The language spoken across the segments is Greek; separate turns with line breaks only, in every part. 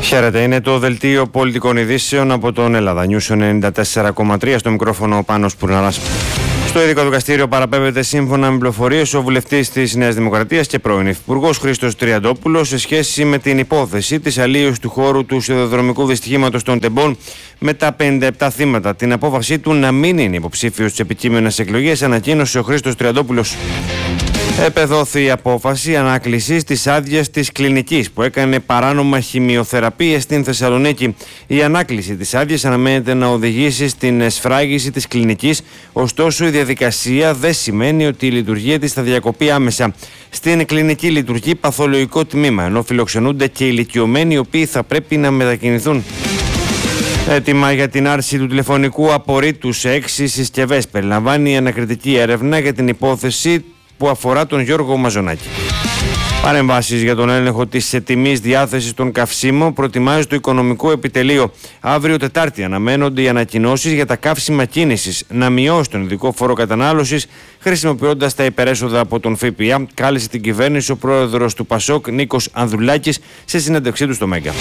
Χαίρετε, είναι το δελτίο πολιτικών ειδήσεων από τον Ελλάδα News 94,3, στο μικρόφωνο ο Πάνος Πουρναράς. Στο ειδικό δικαστήριο παραπέμπεται σύμφωνα με πληροφορίες ο βουλευτής της Νέας Δημοκρατίας και πρώην Υφυπουργός Χρήστος Τριαντόπουλος σε σχέση με την υπόθεση της αλλίωσης του χώρου του σιδηροδρομικού δυστυχήματος των Τεμπών με τα 57 θύματα. Την απόφασή του να μην είναι υποψήφιος στις επικείμενες εκλογές ανακοίνωσε ο Χρήστος Τριαντόπουλος. Επεδόθη η απόφαση ανάκλησης της άδειας της κλινικής που έκανε παράνομα χημειοθεραπεία στην Θεσσαλονίκη. Η ανάκληση της άδειας αναμένεται να οδηγήσει στην σφράγιση της κλινικής, ωστόσο η διαδικασία δεν σημαίνει ότι η λειτουργία της θα διακοπεί άμεσα. Στην κλινική λειτουργεί παθολογικό τμήμα, ενώ φιλοξενούνται και ηλικιωμένοι οι οποίοι θα πρέπει να μετακινηθούν. Έτοιμα για την άρση του τηλεφωνικού απορρίτου σε 6 συσκευές περιλαμβάνει η ανακριτική έρευνα για την υπόθεση που αφορά τον Γιώργο Μαζονάκη. Παρεμβάσεις για τον έλεγχο της τιμής διάθεσης των καυσίμων προετοιμάζει το Οικονομικό Επιτελείο. Αύριο Τετάρτη αναμένονται οι ανακοινώσεις για τα καύσιμα κίνησης να μειώσει τον ειδικό φόρο κατανάλωσης χρησιμοποιώντας τα υπερέσοδα από τον ΦΠΑ, κάλεσε την κυβέρνηση ο πρόεδρος του ΠΑΣΟΚ Νίκος Ανδρουλάκης σε συνέντευξή του στο Μέγκα.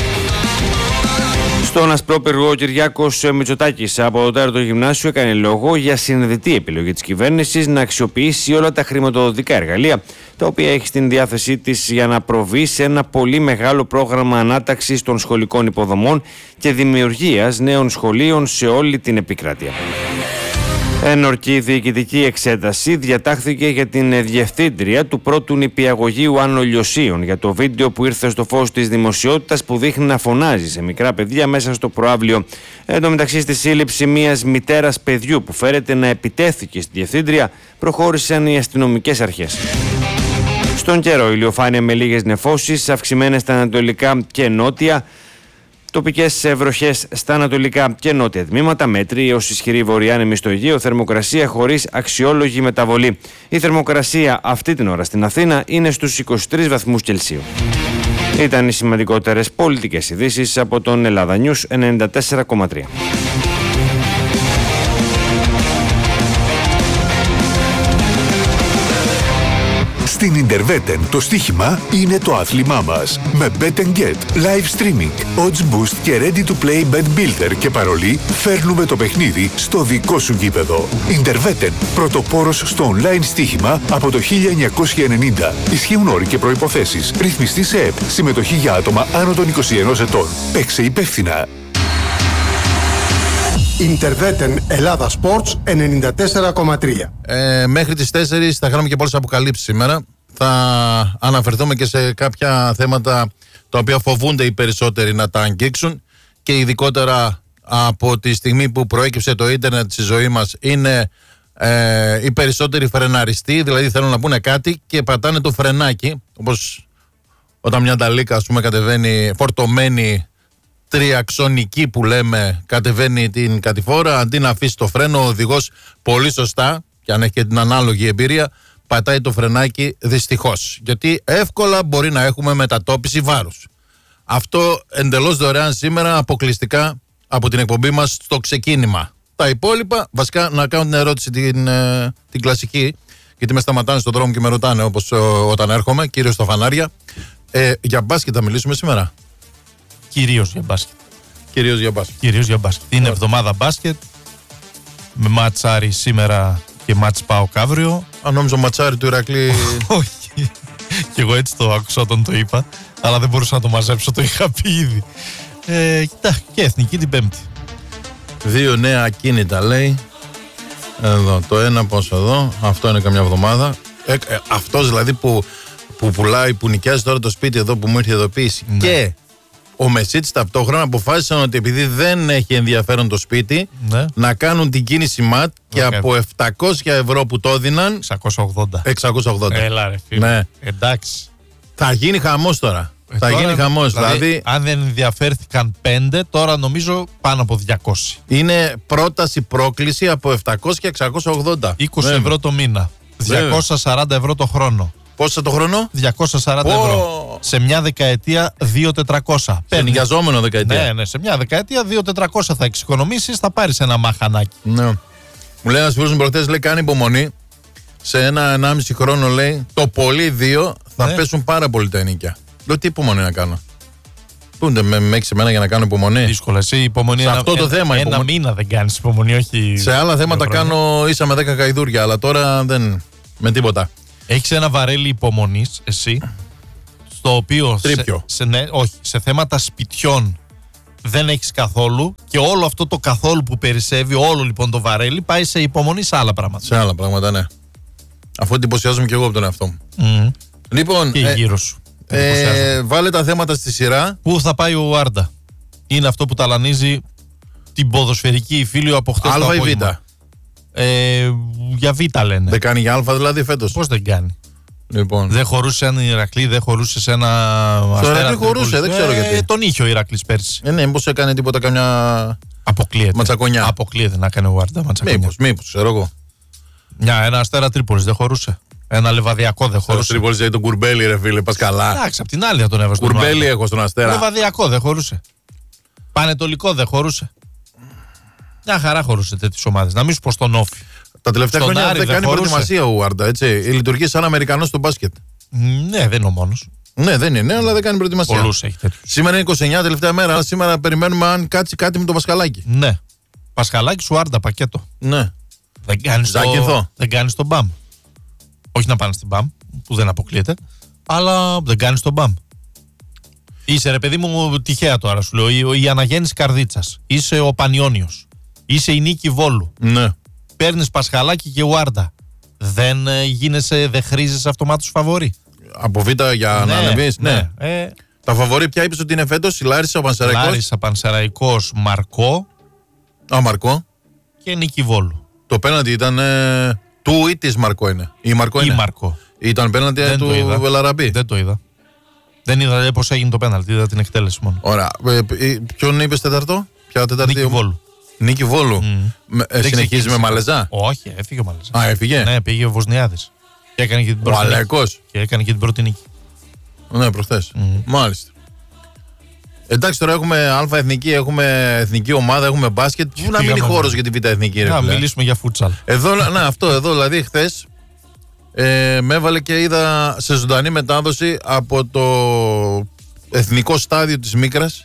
Στον Ασπρόπυργο, ο Κυριάκος Μητσοτάκης από το Τέρατο Γυμνάσιο έκανε λόγο για συνειδητή επιλογή της κυβέρνησης να αξιοποιήσει όλα τα χρηματοδοτικά εργαλεία τα οποία έχει στην διάθεσή της για να προβεί σε ένα πολύ μεγάλο πρόγραμμα ανάταξης των σχολικών υποδομών και δημιουργίας νέων σχολείων σε όλη την επικράτεια. Ένορκη διοικητική εξέταση διατάχθηκε για την διευθύντρια του πρώτου νηπιαγωγείου Άνω Λιωσίων για το βίντεο που ήρθε στο φως της δημοσιότητας που δείχνει να φωνάζει σε μικρά παιδιά μέσα στο προαύλιο. Εν τω μεταξύ, στη σύλληψη μιας μητέρας παιδιού που φέρεται να επιτέθηκε στη διευθύντρια προχώρησαν οι αστυνομικές αρχές. Στον καιρό, ηλιοφάνεια με λίγες νεφώσεις, αυξημένες στα ανατολικά και νότια. Τοπικές βροχές στα ανατολικά και νότια τμήματα, μέτρη έως ισχυρή βορειάνεμη στο Αιγαίο, θερμοκρασία χωρίς αξιόλογη μεταβολή. Η θερμοκρασία αυτή την ώρα στην Αθήνα είναι στους 23 βαθμούς Κελσίου. Ήταν οι σημαντικότερες πολιτικές ειδήσεις από τον Ελλάδα News 94,3.
Στην Ιντερβέτεν το στοίχημα είναι το άθλημά μας. Με Bet & Get, live streaming, odds boost και ready to play bet builder και παρολί φέρνουμε το παιχνίδι στο δικό σου γήπεδο. Ιντερβέτεν, πρωτοπόρος στο online στοίχημα από το 1990. Ισχύουν όροι και προϋποθέσεις. Ρυθμιστή σε ΕΠ. Συμμετοχή για άτομα άνω των 21 ετών. Παίξε υπεύθυνα.
Ιντερβέτεν Ελλάδα Sports 94,3.
Μέχρι τις 4 θα κάνουμε και πολλές αποκαλύψεις σήμερα. Θα αναφερθούμε και σε κάποια θέματα τα οποία φοβούνται οι περισσότεροι να τα αγγίξουν και ειδικότερα από τη στιγμή που προέκυψε το ίντερνετ στη ζωή μας είναι οι περισσότεροι φρεναριστοί, δηλαδή θέλουν να πούνε κάτι και πατάνε το φρενάκι, όπως όταν μια νταλίκα ας πούμε κατεβαίνει φορτωμένη τριαξονική που λέμε, κατεβαίνει την κατηφόρα, αντί να αφήσει το φρένο, ο οδηγός πολύ σωστά, και αν έχει και την ανάλογη εμπειρία, πατάει το φρενάκι δυστυχώς. Γιατί εύκολα μπορεί να έχουμε μετατόπιση βάρους. Αυτό εντελώς δωρεάν σήμερα, αποκλειστικά από την εκπομπή μας στο ξεκίνημα. Τα υπόλοιπα, βασικά να κάνω την ερώτηση την κλασική, γιατί με σταματάνε στον δρόμο και με ρωτάνε όπως όταν έρχομαι, κύριο στα φανάρια. Για μπάσκετ θα μιλήσουμε σήμερα.
Κυρίως για μπάσκετ.
Κυρίως για μπάσκετ.
Κυρίως για μπάσκετ. Είναι εβδομάδα μπάσκετ. Με μάτς Άρη σήμερα και μάτς ΠΑΟΚ αύριο.
Αν νόμιζα ματσάρι του Ηρακλή.
Όχι. Και εγώ έτσι το άκουσα όταν το είπα. Αλλά δεν μπορούσα να το μαζέψω, το είχα πει ήδη. Κοιτά, και εθνική την Πέμπτη.
2 νέα ακίνητα λέει. Εδώ, το ένα πόσο εδώ. Αυτό είναι καμιά εβδομάδα. Αυτός δηλαδή που πουλάει, που νοικιάζει τώρα το σπίτι εδώ που μου ήρθε η ειδοποίηση. Ναι. Και ο Μεσίτης ταυτόχρονα αποφάσισαν ότι επειδή δεν έχει ενδιαφέρον το σπίτι, ναι, να κάνουν την κίνηση ΜΑΤ και από 700 ευρώ που το έδιναν 680.
Έλα ρε φίλε.
Ναι.
Εντάξει.
Θα γίνει χαμός τώρα. Θα γίνει χαμός. Δηλαδή,
αν δεν ενδιαφέρθηκαν 5, τώρα νομίζω πάνω από 200.
Είναι πρόταση πρόκληση από 700 και 680.
20 ευρώ το μήνα. 240 ευρώ το χρόνο.
Πόσα το χρόνο?
240 ευρώ. Σε μια δεκαετία 2.400.
Σε νοικιαζόμενο δεκαετία.
Ναι, σε μια δεκαετία 2.400 θα εξοικονομήσεις, θα πάρεις ένα μαχανάκι.
Ναι. Μου λέει ένας φίλος μου προχτές, λέει, κάνει υπομονή. Σε 1,5 χρόνο, λέει, το πολύ 2 θα πέσουν πάρα πολύ τα ενοίκια. Λέω, τι υπομονή να κάνω? κρατούνται με 6 μένα για να κάνουν υπομονή.
Δύσκολα. Εσύ υπομονή.
Σε αυτό το θέμα.
Ένα μήνα δεν κάνεις υπομονή, όχι.
Σε άλλα θέματα κάνω ίσα με 10 γαϊδούρια, αλλά τώρα δεν. Με τίποτα.
Έχεις ένα βαρέλι υπομονής, εσύ, στο οποίο.
Τρίπιο.
Όχι, σε θέματα σπιτιών δεν έχεις καθόλου και όλο αυτό το καθόλου που περισσεύει, όλο λοιπόν το βαρέλι, πάει σε υπομονή σε άλλα πράγματα.
Σε άλλα πράγματα, ναι. Αφού εντυπωσιάζομαι και εγώ από τον εαυτό μου. Λοιπόν.
Και γύρω σου.
Βάλε τα θέματα στη σειρά.
Πού θα πάει ο Άρντα? Είναι αυτό που ταλανίζει την ποδοσφαιρική Ιφίλιο από χτες το απόγευμα.
Α ή Β.
Για Β λένε.
Δεν κάνει για Α δηλαδή φέτος?
Πώς δεν κάνει?
Λοιπόν.
Δεν χωρούσε σε έναν Ηρακλή, δεν χωρούσε σε ένα
Στο
Αστέρα.
Ηρακλή χωρούσε, δεν ξέρω γιατί.
Τον είχε ο Ηρακλής πέρσι.
Ναι, μήπως έκανε τίποτα καμιά.
Αποκλείεται.
Ματσακονιά.
Αποκλείεται να κάνει ο Άρντα ματσακονιά.
Μήπως, ξέρω εγώ.
Ένα Αστέρα Τρίπολης δεν χωρούσε. Ένα Λεβαδιακό δεν
Χωρούσε.
χωρούσε.
Τρίπολης έχει τον Κουρμπέλη, ρε φίλε, πας καλά.
Εντάξει, απ' την άλλη θα τον έβαζε.
Κουρμπέλη έχω στον Αστέρα.
Λεβαδιακό δεν χωρούσε. Πανετολικό δεν χωρούσε. Μια χαρά χωρούσε τέτοιες ομάδες. Να μην σου πω στον Όφη.
Τα τελευταία
Στον
χρόνια
Άρη
δεν κάνει
χωρούσε.
προετοιμασία ο Άρντα, έτσι. Λειτουργεί σαν Αμερικανός στο μπάσκετ.
Ναι, δεν είναι ο μόνος.
Ναι, δεν είναι, αλλά δεν κάνει προετοιμασία.
Πολλούς έχει τέτοιους.
Σήμερα είναι 29 τελευταία μέρα, αλλά σήμερα περιμένουμε αν κάτσει κάτι με το Πασχαλάκι.
Ναι. Πασχαλάκι σου Άρντα πακέτο.
Ναι.
Δεν κάνεις το μπαμ. Όχι να πάνε στην μπαμ, που δεν αποκλείεται, αλλά δεν κάνεις το μπαμ. Είσαι ρε παιδί μου τυχαία τώρα σου λέω, η Αναγέννηση Καρδίτσας. Είσαι ο Πανιόνιος. Είσαι η Νίκη Βόλου.
Ναι.
Παίρνεις Πασχαλάκι και Ουάρντα. Δεν γίνεσαι, δεν χρήζεις αυτομάτως φαβορί?
Από Β για να ανεβείς, ναι. Τα φαβορί πια είπες ότι είναι φέτος, η Λάρισα, ο Πανσεραϊκός.
Λάρισα, Πανσεραϊκός, Μαρκό
Μαρκό.
και Νίκη Βόλου.
Το πέναντι ήταν του ή της Μαρκό είναι? Η Μαρκό είναι.
Μαρκό.
Ήταν πέναντι του Βελαραμπή.
Δεν το είδα. Δεν είδα πώς έγινε το πέναλτι, είδα την εκτέλεση μόνο.
Ωραία. Ποιον είπες τέταρτο? Ποια τέταρτη?
Νίκη Βόλου.
Νίκη Βόλου. Συνεχίζει με Μαλεζά?
Όχι, έφυγε ο Μαλεζά.
Έφυγε.
Ναι, πήγε ο Βοσνιάδης. Και έκανε και την
Ο
πρώτη νίκη.
Αλέκος.
Και έκανε και την πρώτη νίκη.
Ναι, προχθές. Μάλιστα. Εντάξει, τώρα έχουμε αλφα-εθνική, έχουμε εθνική ομάδα, έχουμε μπάσκετ. Πού να μείνει χώρος για τη β' εθνική, ρε?
Να μιλήσουμε για φούτσαλ.
Αυτό εδώ, δηλαδή χθες με έβαλε και είδα σε ζωντανή μετάδοση από το εθνικό στάδιο της Μίκρας.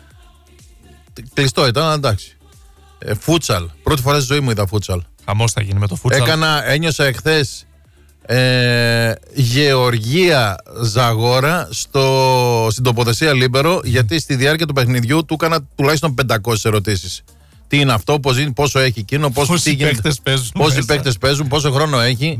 Κλειστό ήταν, εντάξει. Φούτσαλ. Πρώτη φορά στη ζωή μου είδα φούτσαλ.
Χαμός θα γίνει με το φούτσαλ.
Ένιωσα εχθές Γεωργία Ζαγόρα στην τοποθεσία Λίμπερο, γιατί στη διάρκεια του παιχνιδιού του έκανα τουλάχιστον 500 ερωτήσεις. Τι είναι αυτό, πόσο έχει εκείνο,
πόσοι παίκτες
παίζουν, πόσο χρόνο έχει.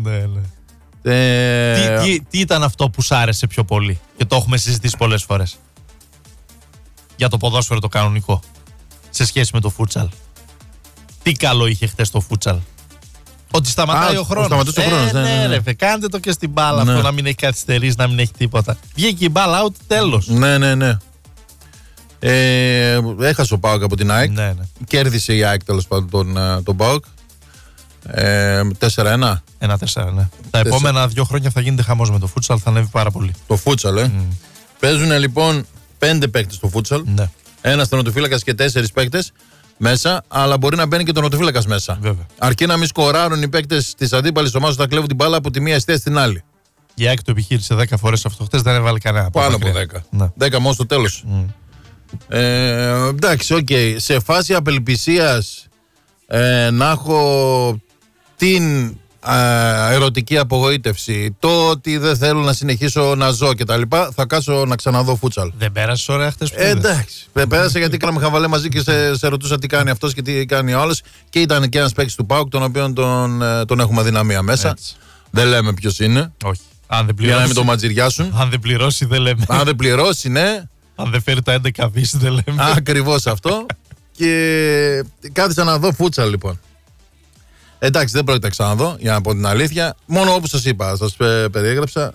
Ναι. Τι ήταν αυτό που σ' άρεσε πιο πολύ και το έχουμε συζητήσει πολλές φορές για το ποδόσφαιρο το κανονικό σε σχέση με το φούτσαλ? Τι καλό είχε χτες το φούτσαλ? Ότι σταματάει ο χρόνος.
Σταματούσε ο χρόνος.
Ναι, ρε, κάντε το και στην μπάλα αυτό, να μην έχει καθυστερήσει, να μην έχει τίποτα. Βγήκε η μπάλα out, τέλος.
Ναι. Έχασε ο ΠΑΟΚ από την ΑΕΚ.
Ναι.
Κέρδισε η ΑΕΚ τέλος πάντων τον ΠΑΟΚ. 4-1.
1-4, ναι. Τα επόμενα 2 χρόνια θα γίνεται χαμός με το φούτσαλ, θα ανέβει πάρα πολύ.
Το φούτσαλ, Παίζουν λοιπόν 5 παίκτες στο φούτσαλ.
Ναι.
Ένας τερματοφύλακας και 4 παίκτες μέσα, αλλά μπορεί να μπαίνει και τερματοφύλακας μέσα.
Βέβαια.
Αρκεί να μην σκοράρουν οι παίκτες της αντίπαλης ομάδας όταν κλέβουν την μπάλα από τη μία αιστεία στην άλλη.
Η ΑΕΚ το επιχείρησε 10 φορές αυτό. Χτες δεν έβαλε κανένα.
Πάνω από 10.
Ναι.
10 μόνο στο τέλος. Εντάξει, οκ. Σε φάση απελπισίας να έχω την ερωτική απογοήτευση, το ότι δεν θέλω να συνεχίσω να ζω κτλ. Θα κάτσω να ξαναδώ φούτσαλ.
Δεν πέρασε ωραία χτες που
εντάξει. Πέρασε γιατί κάναμε χαβαλέ μαζί και σε ρωτούσα τι κάνει αυτός και τι κάνει ο άλλος. Και ήταν και ένας παίκτης του ΠΑΟΚ, τον οποίο τον έχουμε αδυναμία μέσα. Έτσι. Δεν λέμε ποιος είναι.
Όχι. Αν δεν πληρώσει,
για να μην το ματζιριάσουν.
Αν δεν πληρώσει, δεν λέμε.
Αν δεν πληρώσει, ναι.
Αν δεν φέρει τα 11 δις, δεν λέμε.
Ακριβώς αυτό. Και κάθισα να δω φούτσαλ λοιπόν. Εντάξει, δεν πρόκειται να ξαναδώ, για να πω την αλήθεια. Μόνο όπως σας είπα, σας περιέγραψα.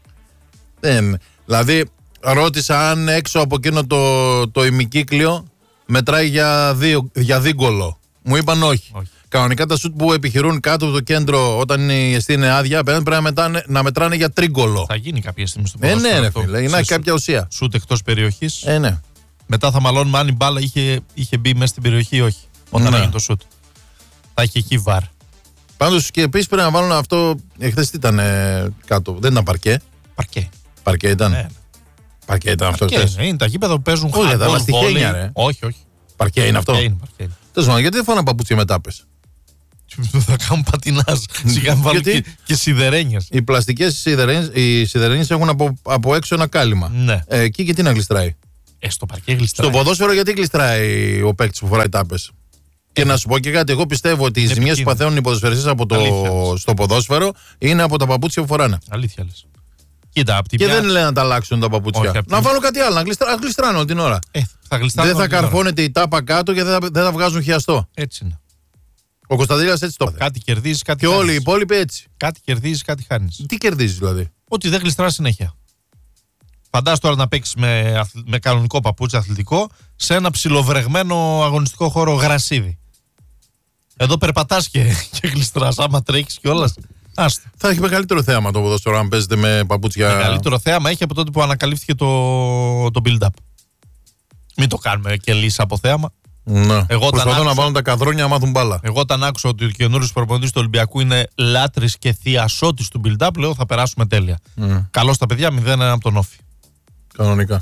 Δηλαδή, ρώτησα αν έξω από εκείνο το ημικύκλιο μετράει για δίγκολο. Μου είπαν όχι. Κανονικά τα σουτ που επιχειρούν κάτω από το κέντρο όταν η αιστεία είναι άδεια, πρέπει να μετράνε για τρίγκολο.
Θα γίνει κάποια στιγμή στο ποδόσφαιρο.
Ναι, ρε φίλε, να έχει κάποια ουσία.
Σουτ εκτός περιοχής.
Ναι.
Μετά θα μαλώνουμε αν η μπάλα είχε μπει μέσα στην περιοχή ή όχι. Όταν έγινε το σουτ. Θα έχει εκεί βαρ.
Πάντως και επίσης πρέπει να βάλουν αυτό. Εχθές τι ήταν κάτω, δεν ήταν παρκέ.
Παρκέ
ήταν.
Ναι.
Παρκέ ήταν αυτό.
Είναι τα γήπεδα που παίζουν
χαρτί.
Όχι.
Παρκέ είναι αυτό.
Παρκέ.
Τέλος πάντων, γιατί δεν φοράνε παπούτσια με τάπες?
Θα κάνουν πατινάζ. Σιγά βάλουν και σιδερένιες.
Οι πλαστικές σιδερένιες έχουν από έξω ένα κάλυμα.
Ναι.
Εκεί και τι να γλιστράει?
Στο παρκέ γλιστράει.
Στο ποδόσφαιρο γιατί γλιστράει ο παίκτης που φοράει τάπες? Και να σου πω και κάτι, εγώ πιστεύω ότι οι ζημιές που παθαίνουν οι ποδοσφαιριστές στο ποδόσφαιρο είναι από τα παπούτσια που φοράνε.
Αλήθεια λες. Κοίτα,
και δεν λένε να τα αλλάξουν τα παπούτσια. Όχι, να βάλουν κάτι άλλο, να γλιστράνε όλη την ώρα. Δεν θα καρφώνεται η τάπα κάτω και δεν θα βγάζουν χιαστό.
Έτσι είναι.
Ο Κωνσταντίνας έτσι το είπε.
Κάτι κερδίζεις, κάτι
και
χάνεις.
όλοι οι υπόλοιποι έτσι.
Κάτι κερδίζεις, κάτι χάνεις.
Τι κερδίζεις δηλαδή?
Ότι δεν γλιστράς συνέχεια. Φαντάσου τώρα να παίξεις με κανονικό παπούτσι αθλητικό σε ένα ψιλοβρεγμένο αγωνιστικό χώρο γρασίδι. Εδώ περπατάς και γλιστράς. Άμα τρέχεις κιόλας. Άστο.
Θα έχει μεγαλύτερο θέαμα το ποδόσφαιρο αν παίζετε με παπούτσια.
Μεγαλύτερο θέαμα έχει από τότε που ανακαλύφθηκε το build-up. Μην το κάνουμε και λύση από θέαμα.
Ναι. Προσπαθώ να βάλουν τα καδρόνια να μάθουν μπάλα.
Εγώ όταν άκουσα ότι ο καινούριος προπονητής του Ολυμπιακού είναι λάτρης και θειασότης του build-up, λέω θα περάσουμε τέλεια. Καλώς τα παιδιά, 0-1 από τον Όφη.
Κανονικά.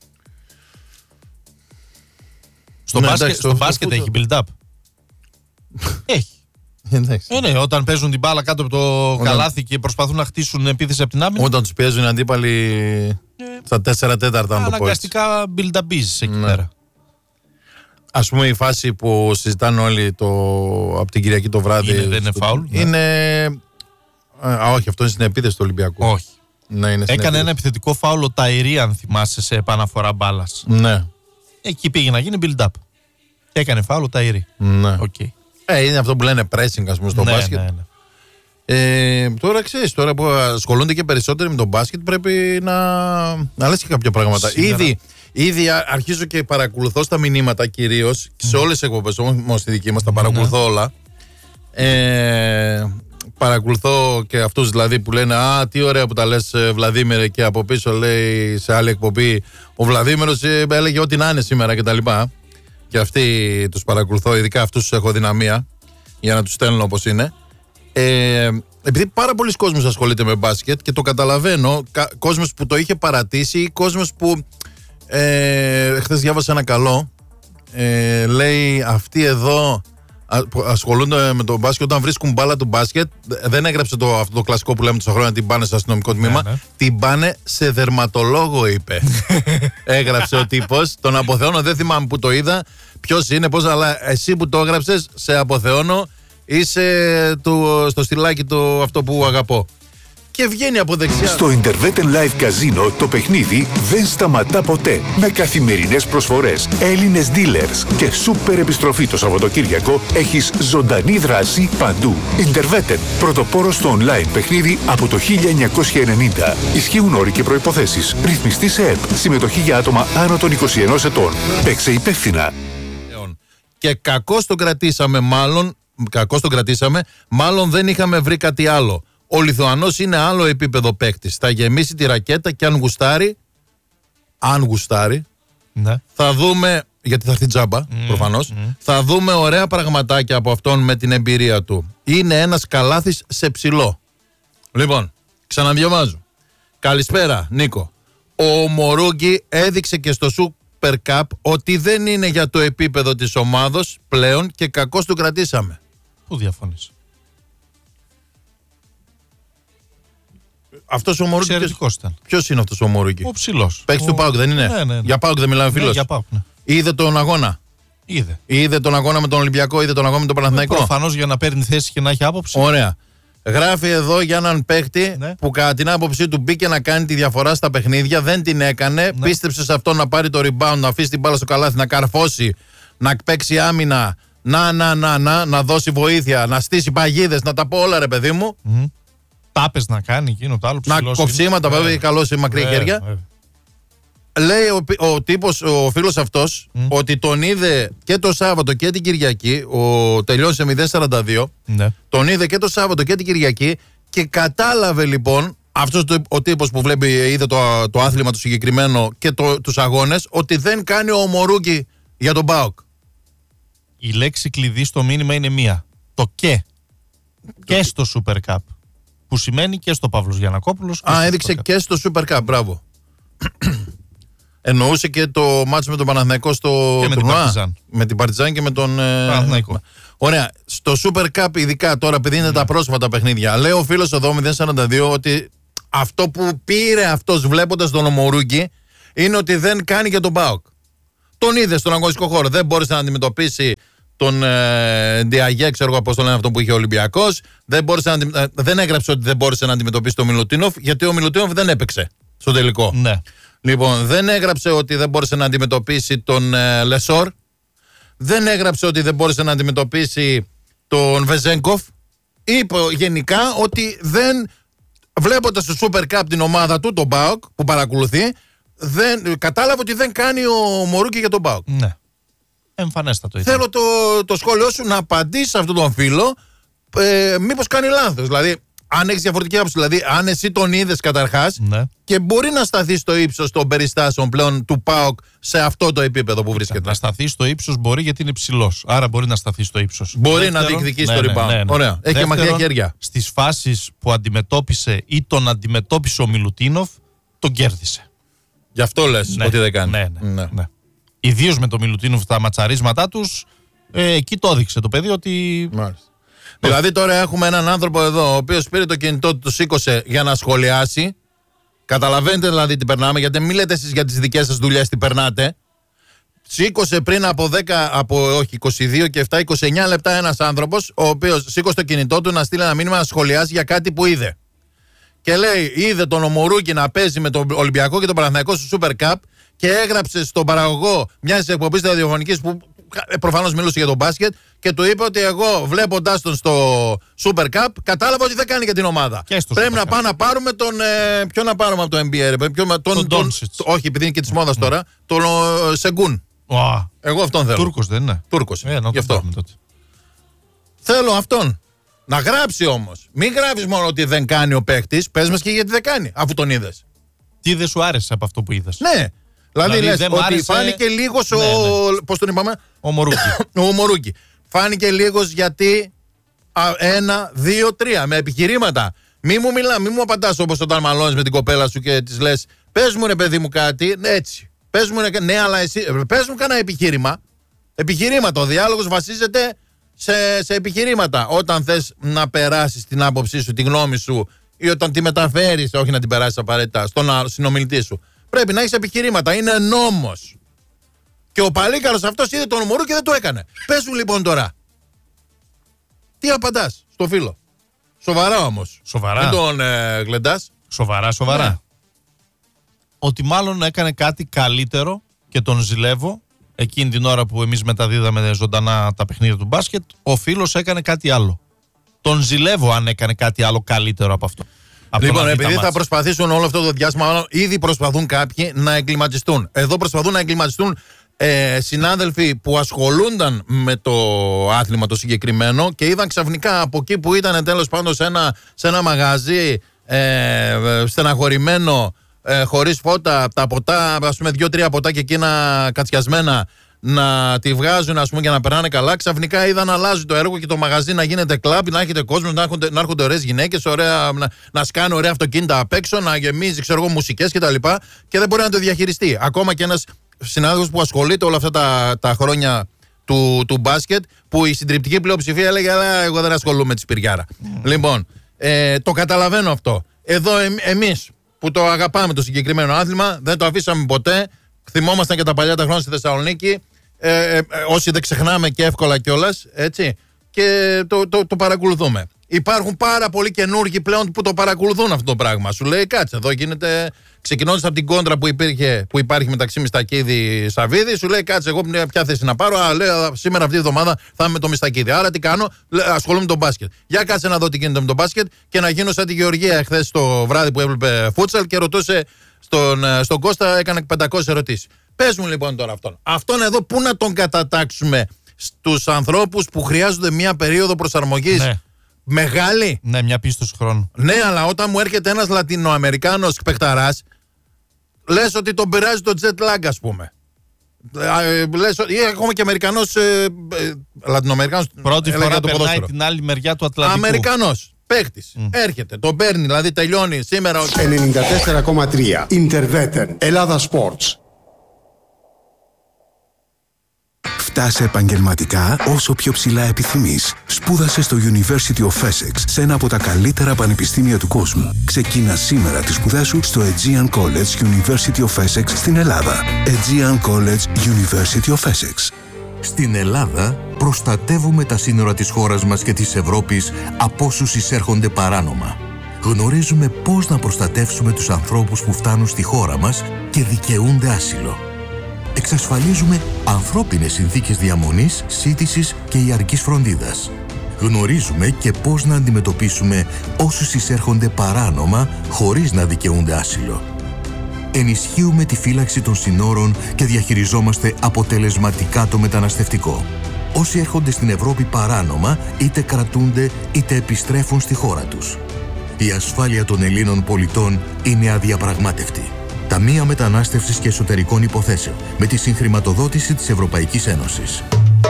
Στο μπάσκετ έχει build-up. Έχει. Ναι, όταν παίζουν την μπάλα κάτω από το καλάθι και προσπαθούν να χτίσουν επίθεση από την άμυνα.
Όταν τους παίζουν οι αντίπαλοι στα 4 τέταρτα, αν το πω.
Αναγκαστικά build-upίζεις εκεί πέρα.
Ας πούμε η φάση που συζητάνε όλοι από την Κυριακή το βράδυ.
Δεν είναι φάουλ.
Όχι, αυτό είναι στην επίθεση του Ολυμπιακού.
Όχι.
Ναι,
έκανε ένα επιθετικό φάουλ ο Ταϊρή, αν θυμάσαι, σε επαναφορά μπάλας.
Ναι.
Εκεί πήγε να γίνει build-up. Έκανε φάουλ ο Ταϊρή.
Ναι.
Okay.
Είναι αυτό που λένε pressing, ας πούμε, στο μπάσκετ. Ναι. Τώρα ξέρεις, τώρα που ασχολούνται και περισσότεροι με τον μπάσκετ, πρέπει να λες και κάποια πράγματα. Ήδη αρχίζω και παρακολουθώ στα μηνύματα κυρίως, σε όλες τις εκπομπές, όμως στη δική μας τα παρακολουθώ όλα. Παρακολουθώ και αυτούς δηλαδή που λένε «Α, τι ωραία που τα λες Βλαδίμηρε», και από πίσω λέει σε άλλη εκπομπή «Ο Βλαδίμηρος έλεγε ό,τι να είναι σήμερα» κτλ. Και αυτοί τους παρακολουθώ, ειδικά αυτούς τους έχω δυναμία για να τους στέλνω όπως είναι. Επειδή πάρα πολλοί κόσμος ασχολείται με μπάσκετ και το καταλαβαίνω, κόσμος που το είχε παρατήσει ή κόσμος που χθες διάβασα ένα καλό, λέει αυτοί εδώ που ασχολούνται με το μπάσκετ, όταν βρίσκουν μπάλα του μπάσκετ, δεν έγραψε αυτό το κλασικό που λέμε τόσα χρόνια, την πάνε στο αστυνομικό τμήμα, την πάνε σε δερματολόγο, είπε. Έγραψε ο τύπος, τον αποθεώνω, δεν θυμάμαι που το είδα, ποιος είναι, πώς, αλλά εσύ που το έγραψες, σε αποθεώνω, είσαι στο στυλάκι του αυτό που αγαπώ. Και βγαίνει από δεξιά.
Στο Interveten Live Casino το παιχνίδι δεν σταματά ποτέ. Με καθημερινές προσφορές, Έλληνες dealers και σούπερ επιστροφή το Σαββατοκύριακο, έχεις ζωντανή δράση παντού. Interveten, πρωτοπόρος στο online παιχνίδι από το 1990. Ισχύουν όροι και προϋποθέσεις. Ρυθμιστή σε ΕΠ. Συμμετοχή για άτομα άνω των 21 ετών. Παίξε υπεύθυνα.
Και κακώς τον κρατήσαμε, μάλλον δεν είχαμε βρει κάτι άλλο. Ο Λιθουανός είναι άλλο επίπεδο παίκτης. Θα γεμίσει τη ρακέτα και αν γουστάρει,
ναι,
θα δούμε, γιατί θα έρθει τζάμπα προφανώς, θα δούμε ωραία πραγματάκια από αυτόν με την εμπειρία του. Είναι ένας καλάθης σε ψηλό. Λοιπόν, ξαναδιαβάζω. Καλησπέρα Νίκο. Ο Μορούγκι έδειξε και στο Super Cup ότι δεν είναι για το επίπεδο της ομάδος πλέον και κακώς του κρατήσαμε.
Πού διαφωνείς?
Αυτός ο Μορούγκι.
Εξαιρετικός ήταν.
Ποιος είναι αυτός ο Μορούγκι?
Ο ψηλός.
Παίκτης του ΠΑΟΚ δεν είναι?
Ναι.
Για ΠΑΟΚ δεν μιλάμε, φίλος?
Ναι, για ΠΑΟΚ, ναι.
Είδε τον αγώνα? Είδε τον αγώνα με τον Ολυμπιακό, είδε τον αγώνα με τον Παναθηναϊκό?
Προφανώς για να παίρνει θέση και να έχει άποψη.
Ωραία. Γράφει εδώ για έναν παίκτη, ναι, που κατά την άποψή του μπήκε να κάνει τη διαφορά στα παιχνίδια, δεν την έκανε, ναι, πίστεψε σε αυτό να πάρει το rebound, να αφήσει την μπάλα στο καλάθι, να καρφώσει, να παίξει άμυνα, να δώσει βοήθεια, να στήσει παγίδες, να τα πω όλα ρε παιδί μου.
Τάπες να κάνει εκείνο το άλλο ψηλός.
Να κοψίματα βέβαια, καλώς σε μακρύ χέρια. Λέει ο τύπος, ο φίλος αυτός, ότι τον είδε και το Σάββατο και την Κυριακή, τελειώνει σε 0-42, ναι, τον είδε και το Σάββατο και την Κυριακή και κατάλαβε λοιπόν αυτός ο τύπος που είδε το άθλημα του συγκεκριμένο και τους αγώνες, ότι δεν κάνει ο Μορούγκι για τον ΠΑΟΚ.
Η λέξη κλειδί στο μήνυμα είναι μία. Το και στο Super Cup. Που σημαίνει και στο Παύλος Γιαννακόπουλος.
Έδειξε και στο Super Cup, μπράβο. Εννοούσε και το μάτσο με τον Παναθηναϊκό στο
τουρνουά.
Με την Παρτιζάν και με τον
Παναθηναϊκό.
Ωραία. Στο Super Cup, ειδικά τώρα, επειδή είναι τα πρόσφατα παιχνίδια, λέει ο φίλος εδώ 042 ότι αυτό που πήρε αυτός βλέποντας τον Ομορούκη είναι ότι δεν κάνει για τον ΠΑΟΚ. Τον είδε στον αγωνιστικό χώρο. Δεν μπόρεσε να αντιμετωπίσει τον Ντιαγέ, ξέρω εγώ πώς το λένε αυτό που είχε ο Ολυμπιακός. Δεν έγραψε ότι δεν μπόρεσε να αντιμετωπίσει τον Μιλουτίνοφ, γιατί ο Μιλουτίνοφ δεν έπαιξε στο τελικό.
Ναι.
Λοιπόν, δεν έγραψε ότι δεν μπόρεσε να αντιμετωπίσει τον Λεσόρ. Δεν έγραψε ότι δεν μπόρεσε να αντιμετωπίσει τον Βεζένκοφ. Είπε γενικά ότι δεν, βλέποντας στο Super Cup την ομάδα του, τον ΠΑΟΚ, που παρακολουθεί, κατάλαβε ότι δεν κάνει ο Μωρούκη για τον ΠΑΟΚ.
Ναι. Εμφανέστατο ήταν.
Θέλω το σχόλιο σου να απαντήσει σε αυτόν τον φίλο, μήπως κάνει λάθος. Δηλαδή, αν έχεις διαφορετική άποψη, δηλαδή, αν εσύ τον είδες καταρχάς,
ναι,
και μπορεί να σταθεί στο ύψος των περιστάσεων πλέον του ΠΑΟΚ σε αυτό το επίπεδο που βρίσκεται.
Να σταθεί στο ύψος μπορεί, γιατί είναι ψηλός. Άρα μπορεί να σταθεί στο ύψος.
Μπορεί να διεκδικήσει το rebound. Ναι. Ωραία. Έχει και μακριά χέρια.
Στις φάσεις που αντιμετώπισε ή τον αντιμετώπισε ο Μιλουτίνοφ, τον κέρδισε.
Γι' αυτό λες ότι δεν κάνει.
Ναι. Ιδίως με τον Μιλουτίνοφ, τα ματσαρίσματά τους, εκεί το έδειξε το παιδί ότι.
Μάλιστα. Δηλαδή τώρα έχουμε έναν άνθρωπο εδώ, ο οποίος πήρε το κινητό του, το σήκωσε για να σχολιάσει. Καταλαβαίνετε δηλαδή τι περνάμε, γιατί μην λέτε εσείς για τις δικές σας δουλειές τι περνάτε. Σήκωσε πριν από 22 και 7, 29 λεπτά ένας άνθρωπος, ο οποίος σήκωσε το κινητό του να στείλει ένα μήνυμα να σχολιάσει για κάτι που είδε. Και λέει, είδε τον Ομορούκη να παίζει με τον Ολυμπιακό και τον Παναθηναϊκό στο Super Cup και έγραψε στον παραγωγό μιας εκπομπής ραδιοφωνικής που προφανώς μιλούσε για τον μπάσκετ και του είπε ότι εγώ βλέποντάς τον στο Super Cup κατάλαβα ότι δεν κάνει για την ομάδα. Πρέπει να πάμε να πάρουμε τον. Ποιο να πάρουμε από το NBA, τον όχι, επειδή είναι και της μόδας τώρα, τον Σεγκούν. Εγώ αυτόν θέλω.
Τούρκος δεν είναι?
Τούρκος. Γι' αυτό. Θέλω αυτόν. Να γράψει όμως. Μην γράψεις μόνο ότι δεν κάνει ο παίχτης, πες μας και γιατί δεν κάνει, αφού τον είδες.
Τι δεν σου άρεσε από αυτό που είδες?
Ναι. Δηλαδή λες ότι φάνηκε λίγος πώς τον είπαμε?
Ο
Μωρούκη. Φάνηκε λίγος γιατί 1, 2, 3 με επιχειρήματα. Μη μου απαντάς όπως όταν μαλώνεις με την κοπέλα σου και της λες, πες μου ρε παιδί μου κάτι, έτσι. Πες μου ναι, αλλά εσύ, πες μου κανένα επιχείρημα. Επιχειρήματα. Ο διάλογος βασίζεται σε επιχειρήματα. Όταν θες να περάσεις την άποψή σου, τη γνώμη σου, ή όταν τη μεταφέρεις, όχι να την περάσεις απαραίτητα στον συνομιλητή σου, πρέπει να έχεις επιχειρήματα. Είναι νόμος. Και ο παλίκαρος αυτός είδε τον Ομορού και δεν το έκανε. Πες μου λοιπόν τώρα. Τι απαντάς στο φίλο? Σοβαρά όμως.
Σοβαρά.
Δεν τον γλεντάς.
Σοβαρά. Ναι. Ότι μάλλον έκανε κάτι καλύτερο και τον ζηλεύω. Εκείνη την ώρα που εμείς μεταδίδαμε ζωντανά τα παιχνίδια του μπάσκετ, ο φίλος έκανε κάτι άλλο. Τον ζηλεύω αν έκανε κάτι άλλο καλύτερο από αυτό.
Λοιπόν, επειδή θα προσπαθήσουν όλο αυτό το διάστημα, ήδη προσπαθούν κάποιοι να εγκληματιστούν. Εδώ προσπαθούν να εγκληματιστούν συνάδελφοι που ασχολούνταν με το άθλημα το συγκεκριμένο και είδαν ξαφνικά από εκεί που ήταν τέλος πάντων σε ένα μαγαζί στεναχωρημένο, χωρίς φώτα, τα ποτά, ας πούμε 2-3 ποτά και εκείνα κατσιασμένα, να τη βγάζουν ας πούμε και να περνάνε καλά. Ξαφνικά είδαν να αλλάζει το έργο και το μαγαζί να γίνεται κλαμπ, να έχετε κόσμο, να έρχονται ωραίες γυναίκες, να σκάνε ωραία αυτοκίνητα απ' έξω, να γεμίζει ξέρω εγώ μουσικές κτλ. Και δεν μπορεί να το διαχειριστεί. Ακόμα και ένας συνάδελφος που ασχολείται όλα αυτά τα χρόνια του μπάσκετ, που η συντριπτική πλειοψηφία έλεγε εγώ δεν ασχολούμαι με τη σπυριάρα. Λοιπόν, το καταλαβαίνω αυτό. Εδώ εμείς που το αγαπάμε το συγκεκριμένο άθλημα, δεν το αφήσαμε ποτέ. Θυμόμασταν και τα παλιά τα χρόνια στη Θεσσαλονίκη. Όσοι δεν ξεχνάμε και εύκολα κιόλας, έτσι. Και το παρακολουθούμε. Υπάρχουν πάρα πολλοί καινούργοι πλέον που το παρακολουθούν αυτό το πράγμα. Σου λέει, κάτσε, εδώ γίνεται. Ξεκινώντας από την κόντρα που υπάρχει μεταξύ Μιστακίδη Σαββίδη, σου λέει, κάτσε, εγώ ποια θέση να πάρω. Λέει, σήμερα αυτή τη εβδομάδα θα είμαι με το Μιστακίδη. Άρα τι κάνω, ασχολούμαι με τον μπάσκετ. Για κάτσε να δω τι γίνεται με τον μπάσκετ και να γίνω σαν τη Γεωργία εχθές το βράδυ που έβλεπε φούτσαλ και ρωτούσε στον Κώστα, έκανε 500 ερωτήσεις. Πες μου λοιπόν τώρα αυτόν. Αυτόν εδώ πού να τον κατατάξουμε στους ανθρώπους που χρειάζονται μια περίοδο προσαρμογής?
Ναι.
Μεγάλη.
Ναι, μια πίστοση χρόνου.
Ναι, αλλά όταν μου έρχεται ένας Λατινοαμερικάνος παιχταράς, λες ότι τον πειράζει το jet lag, ας πούμε. Λες ότι ακόμα και Αμερικανός, Λατινοαμερικάνος.
Πρώτη φορά περνάει την άλλη μεριά του Ατλαντικού.
Αμερικανός παίχτης. Έρχεται, τον παίρνει, δηλαδή τελειώνει σήμερα.
94,3 Interveten Ελλάδα Sports.
Στάσε επαγγελματικά όσο πιο ψηλά επιθυμείς. Σπούδασε στο University of Essex, σε ένα από τα καλύτερα πανεπιστήμια του κόσμου. Ξεκίνα σήμερα τις σπουδές σου στο Aegean College University of Essex στην Ελλάδα. Aegean College University of Essex.
Στην Ελλάδα προστατεύουμε τα σύνορα της χώρας μας και της Ευρώπης από όσους εισέρχονται παράνομα. Γνωρίζουμε πώς να προστατεύσουμε τους ανθρώπους που φτάνουν στη χώρα μας και δικαιούνται άσυλο. Εξασφαλίζουμε ανθρώπινες συνθήκες διαμονής, σύντησης και ιατρικής φροντίδας. Γνωρίζουμε και πώς να αντιμετωπίσουμε όσους εισέρχονται παράνομα χωρίς να δικαιούνται άσυλο. Ενισχύουμε τη φύλαξη των συνόρων και διαχειριζόμαστε αποτελεσματικά το μεταναστευτικό. Όσοι έρχονται στην Ευρώπη παράνομα, είτε κρατούνται είτε επιστρέφουν στη χώρα τους. Η ασφάλεια των Ελλήνων πολιτών είναι αδιαπραγμάτευτη. Ταμεία Μετανάστευσης και Εσωτερικών Υποθέσεων, με τη συγχρηματοδότηση της Ευρωπαϊκής Ένωσης.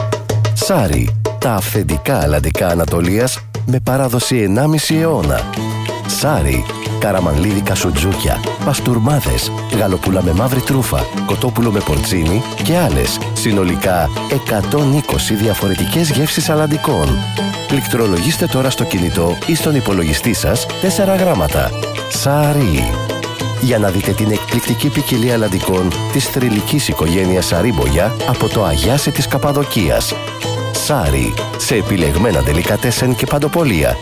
Σάρι, τα αυθεντικά αλλαντικά Ανατολίας με παράδοση 1,5 αιώνα. Σάρι, καραμανλίδικα σουτζούκια, παστούρμάδες, γαλοπούλα με μαύρη τρούφα, κοτόπουλο με πορτσίνι και άλλες. Συνολικά 120 διαφορετικές γεύσεις αλλαντικών. Πληκτρολογήστε τώρα στο κινητό ή στον υπολογιστή σας 4 γράμματα. Σάρι. Για να δείτε την εκπληκτική ποικιλία αλλαντικών της θρυλικής οικογένειας Σαρίμπογια από το Αγιάσι της Καπαδοκίας. Σάρι, σε επιλεγμένα ντελικατέσεν και παντοπολία.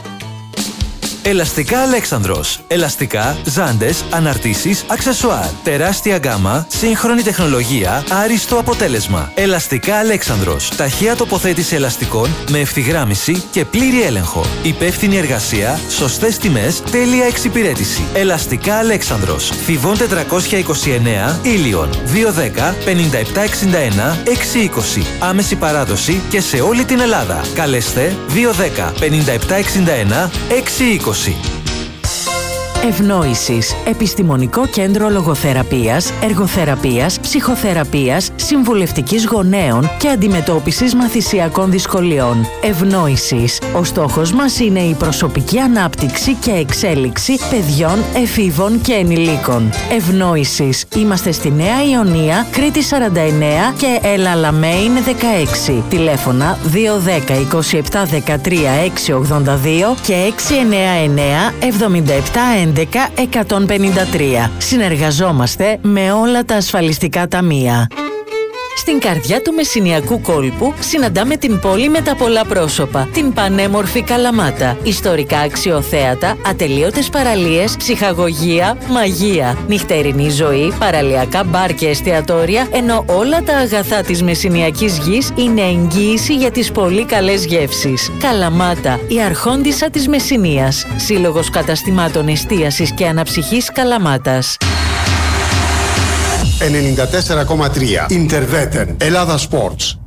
Ελαστικά Αλέξανδρος. Ελαστικά, ζάντες, αναρτήσεις, αξεσουάρ. Τεράστια γκάμα, σύγχρονη τεχνολογία, άριστο αποτέλεσμα. Ελαστικά Αλέξανδρος. Ταχεία τοποθέτηση ελαστικών με ευθυγράμμιση και πλήρη έλεγχο. Υπεύθυνη εργασία, σωστές τιμές, τέλεια εξυπηρέτηση. Ελαστικά Αλέξανδρος. Θηβών 429, Ήλιον. 210 5761 620. Άμεση παράδοση και σε όλη την Ελλάδα. Καλέστε 210 5761 620.
Ευνόησης. Επιστημονικό κέντρο λογοθεραπείας, εργοθεραπείας, ψυχοθεραπείας, συμβουλευτικής γονέων και αντιμετώπισης μαθησιακών δυσκολιών. Ευνόησης. Ο στόχος μας είναι η προσωπική ανάπτυξη και εξέλιξη παιδιών, εφήβων και ενηλίκων. Ευνόησης. Είμαστε στη Νέα Ιωνία, Κρήτη 49 και Ελαλαμέιν 16. Τηλέφωνα 210 27 13 682 και 699 77 11 153. Συνεργαζόμαστε με όλα τα ασφαλιστικά ταμεία. Στην καρδιά του Μεσσηνιακού κόλπου συναντάμε την πόλη με τα πολλά πρόσωπα, την πανέμορφη Καλαμάτα. Ιστορικά αξιοθέατα, ατελείωτες παραλίες, ψυχαγωγία, μαγεία, νυχτερινή ζωή, παραλιακά μπαρ και εστιατόρια, ενώ όλα τα αγαθά της μεσσηνιακής γης είναι εγγύηση για τις πολύ καλές γεύσεις. Καλαμάτα, η αρχόντισσα της Μεσσηνίας. Σύλλογος καταστημάτων εστίασης και αναψυχής Καλαμάτας.
94,3 Interveten Ελλάδα Sports.